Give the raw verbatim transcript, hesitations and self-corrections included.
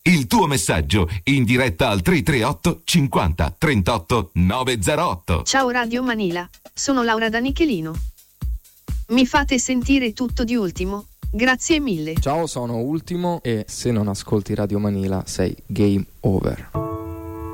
Il tuo messaggio in diretta al tre tre otto cinquanta trentotto novecentotto. Ciao Radio Manila, sono Laura da Nichelino. Mi fate sentire tutto di Ultimo? Grazie mille. Ciao, sono Ultimo e se non ascolti Radio Manila sei game over.